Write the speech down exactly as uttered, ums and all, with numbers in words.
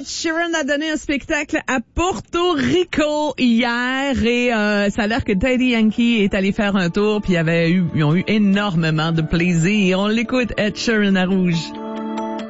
Ed Sheeran a donné un spectacle à Porto Rico hier et euh, ça a l'air que Daddy Yankee est allé faire un tour puis ils, avaient eu, ils ont eu énormément de plaisir. On l'écoute, Ed Sheeran à Rouge.